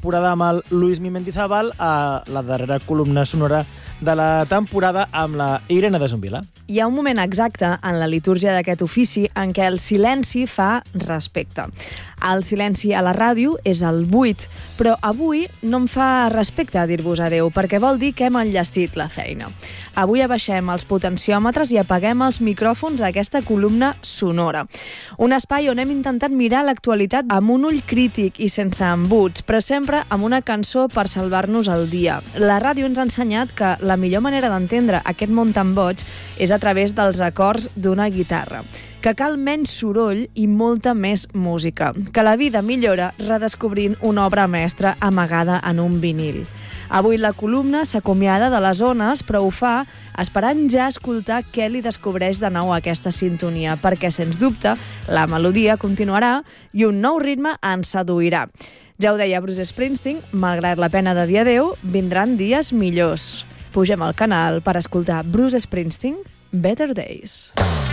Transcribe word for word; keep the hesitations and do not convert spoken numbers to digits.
temporada amb el Luis Mendizábal, a la darrera columna sonora de la temporada amb la Irene de Zumbila. Hi ha un moment exacte en la litúrgia d'aquest ofici en què el silenci fa respecte. El silenci a la ràdio és el buit, però avui no em fa respecte dir-vos adeu, perquè vol dir que hem enllestit la feina. Avui abaixem els potenciòmetres i apaguem els micròfons a aquesta columna sonora. Un espai on hem intentat mirar l'actualitat amb un ull crític i sense embuts, però sempre amb una cançó per salvar-nos el dia. La ràdio ens ha ensenyat que la millor manera d'entendre aquest món tan boig és a través dels acords d'una guitarra, que cal menys soroll i molta més música, que la vida millora redescobrint una obra mestra amagada en un vinil. Avui la columna s'acomiada de les ones, però ho fa esperant ja escoltar què li descobreix de nou aquesta sintonia, perquè, sens dubte, la melodia continuarà i un nou ritme ens seduirà. Ja ho deia Bruce Springsteen, malgrat la pena de dir adeu, vindran dies millors. Pugem al canal per escoltar Bruce Springsteen, Better Days.